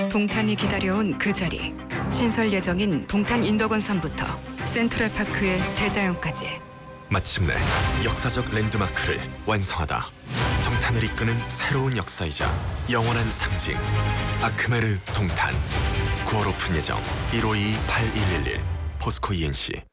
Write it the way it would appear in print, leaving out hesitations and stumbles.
동탄이 기다려온 그 자리. 신설 예정인 동탄 인덕원섬부터 센트럴파크의 대자연까지. 마침내 역사적 랜드마크를 완성하다. 동탄을 이끄는 새로운 역사이자 영원한 상징. 아크메르 동탄. 9월 오픈 예정. 1522-8111 포스코 ENC.